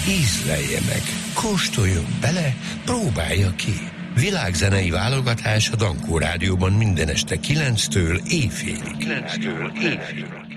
ízlelje meg, kóstoljon bele, próbálja ki. Világzenei válogatás a Dankó Rádióban minden este 9-től éjfélig.